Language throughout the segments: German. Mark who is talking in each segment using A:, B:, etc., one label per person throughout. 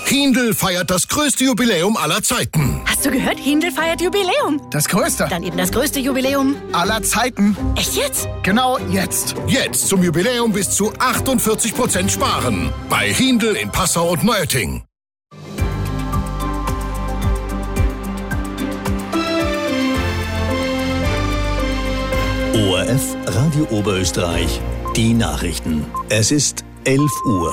A: Hindl feiert das größte Jubiläum aller Zeiten.
B: Hast du gehört? Hindl feiert Jubiläum.
C: Das größte?
B: Dann eben das größte Jubiläum
C: aller Zeiten.
B: Echt jetzt?
C: Genau jetzt.
A: Jetzt zum Jubiläum bis zu 48% sparen. Bei Hindl in Passau und Neuötting.
D: ORF Radio Oberösterreich, die Nachrichten. Es ist 11 Uhr.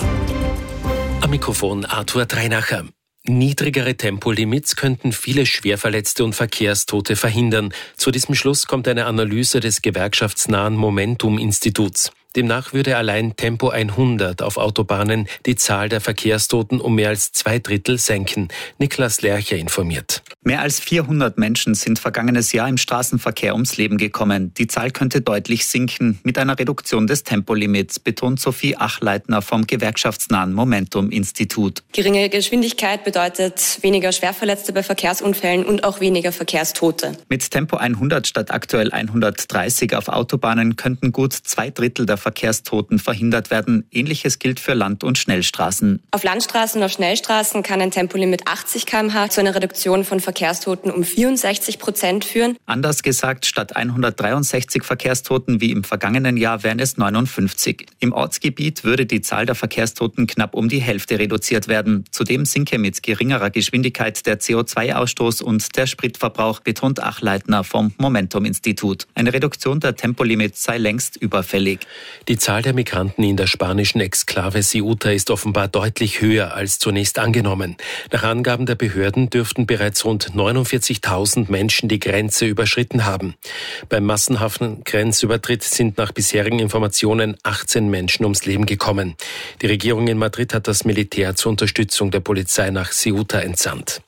E: Am Mikrofon Arthur Dreinacher. Niedrigere Tempolimits könnten viele Schwerverletzte und Verkehrstote verhindern. Zu diesem Schluss kommt eine Analyse des gewerkschaftsnahen Momentum-Instituts. Demnach würde allein Tempo 100 auf Autobahnen die Zahl der Verkehrstoten um mehr als 2/3 senken. Niklas Lercher informiert.
F: Mehr als 400 Menschen sind vergangenes Jahr im Straßenverkehr ums Leben gekommen. Die Zahl könnte deutlich sinken mit einer Reduktion des Tempolimits, betont Sophie Achleitner vom gewerkschaftsnahen Momentum-Institut.
G: Geringe Geschwindigkeit bedeutet weniger Schwerverletzte bei Verkehrsunfällen und auch weniger Verkehrstote.
F: Mit Tempo 100 statt aktuell 130 auf Autobahnen könnten gut 2/3 der Verkehrstoten verhindert werden. Ähnliches gilt für Land- und Schnellstraßen.
G: Auf Landstraßen und auf Schnellstraßen kann ein Tempolimit 80 km/h zu einer Reduktion von Verkehrstoten um 64% führen.
F: Anders gesagt, statt 163 Verkehrstoten wie im vergangenen Jahr wären es 59. Im Ortsgebiet würde die Zahl der Verkehrstoten knapp um die Hälfte reduziert werden. Zudem sinke mit geringerer Geschwindigkeit der CO2-Ausstoß und der Spritverbrauch, betont Achleitner vom Momentum-Institut. Eine Reduktion der Tempolimits sei längst überfällig.
E: Die Zahl der Migranten in der spanischen Exklave Ceuta ist offenbar deutlich höher als zunächst angenommen. Nach Angaben der Behörden dürften bereits rund 49.000 Menschen die Grenze überschritten haben. Beim massenhaften Grenzübertritt sind nach bisherigen Informationen 18 Menschen ums Leben gekommen. Die Regierung in Madrid hat das Militär zur Unterstützung der Polizei nach Ceuta entsandt.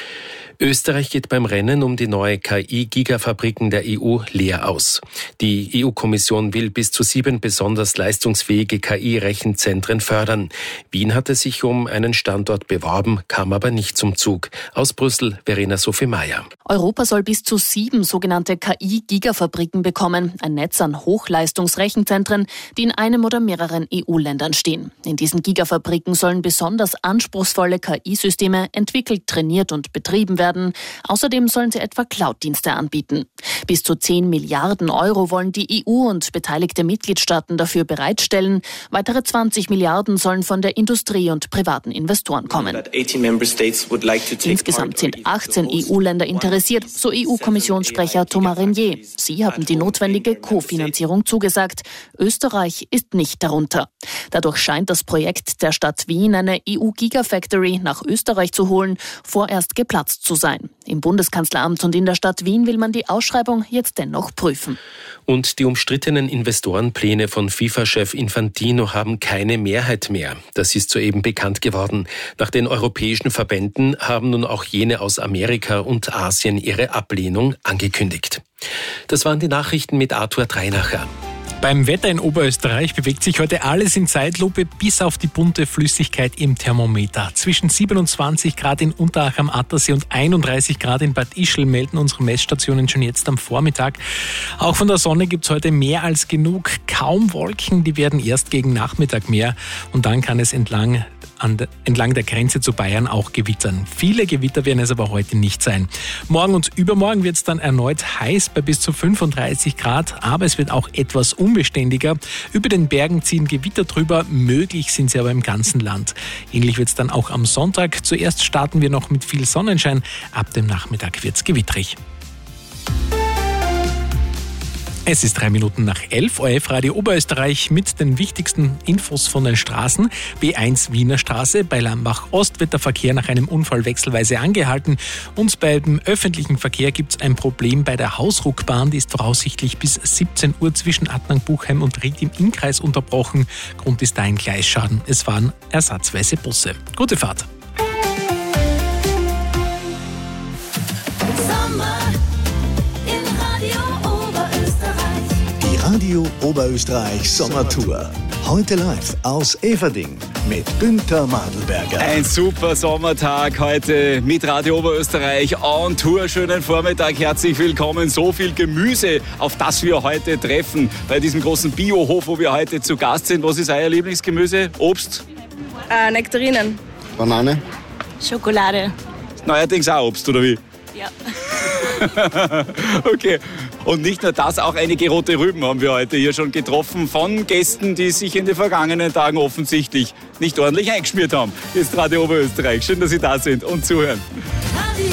E: Österreich geht beim Rennen um die neue KI-Gigafabriken der EU leer aus. Die EU-Kommission will bis zu 7 besonders leistungsfähige KI-Rechenzentren fördern. Wien hatte sich um einen Standort beworben, kam aber nicht zum Zug. Aus Brüssel, Verena Sophie Mayer.
H: Europa soll bis zu 7 sogenannte KI-Gigafabriken bekommen. Ein Netz an Hochleistungsrechenzentren, die in einem oder mehreren EU-Ländern stehen. In diesen Gigafabriken sollen besonders anspruchsvolle KI-Systeme entwickelt, trainiert und betrieben werden. Außerdem sollen sie etwa Cloud-Dienste anbieten. Bis zu 10 Milliarden Euro wollen die EU und beteiligte Mitgliedstaaten dafür bereitstellen. Weitere 20 Milliarden sollen von der Industrie und privaten Investoren kommen. Insgesamt sind 18 EU-Länder interessiert, so EU-Kommissionssprecher Thomas Renier. Sie haben die notwendige Kofinanzierung zugesagt. Österreich ist nicht darunter. Dadurch scheint das Projekt der Stadt Wien, eine EU-Gigafactory nach Österreich zu holen, vorerst geplatzt zu sein. Im Bundeskanzleramt und in der Stadt Wien will man die Ausschreibung jetzt dennoch prüfen.
E: Und die umstrittenen Investorenpläne von FIFA-Chef Infantino haben keine Mehrheit mehr. Das ist soeben bekannt geworden. Nach den europäischen Verbänden haben nun auch jene aus Amerika und Asien ihre Ablehnung angekündigt. Das waren die Nachrichten mit Arthur Dreinacher.
I: Beim Wetter in Oberösterreich bewegt sich heute alles in Zeitlupe, bis auf die bunte Flüssigkeit im Thermometer. Zwischen 27 Grad in Unterach am Attersee und 31 Grad in Bad Ischl melden unsere Messstationen schon jetzt am Vormittag. Auch von der Sonne gibt es heute mehr als genug. Kaum Wolken, die werden erst gegen Nachmittag mehr. Und dann kann es entlang der Grenze zu Bayern auch gewittern. Viele Gewitter werden es aber heute nicht sein. Morgen und übermorgen wird es dann erneut heiß bei bis zu 35 Grad, aber es wird auch etwas unbeständiger. Über den Bergen ziehen Gewitter drüber, möglich sind sie aber im ganzen Land. Ähnlich wird es dann auch am Sonntag. Zuerst starten wir noch mit viel Sonnenschein, ab dem Nachmittag wird es gewittrig. Es ist 3 Minuten nach 11, ORF Radio Oberösterreich mit den wichtigsten Infos von den Straßen. B1 Wiener Straße, bei Lambach Ost wird der Verkehr nach einem Unfall wechselweise angehalten. Und beim öffentlichen Verkehr gibt es ein Problem bei der Hausruckbahn. Die ist voraussichtlich bis 17 Uhr zwischen Adnang-Buchheim und Ried im Innkreis unterbrochen. Grund ist da ein Gleisschaden. Es fahren ersatzweise Busse. Gute Fahrt.
D: Radio Oberösterreich Sommertour. Heute live aus Everding mit Günther Madelberger.
J: Ein super Sommertag heute mit Radio Oberösterreich on Tour. Schönen Vormittag, herzlich willkommen. So viel Gemüse, auf das wir heute treffen bei diesem großen Biohof, wo wir heute zu Gast sind. Was ist euer Lieblingsgemüse? Obst?
G: Nektarinen.
K: Banane.
B: Schokolade.
J: Neuerdings auch Obst, oder wie?
B: Ja.
J: Okay. Und nicht nur das, auch einige rote Rüben haben wir heute hier schon getroffen von Gästen, die sich in den vergangenen Tagen offensichtlich nicht ordentlich eingeschmiert haben. Hier ist Radio Oberösterreich. Schön, dass Sie da sind und zuhören.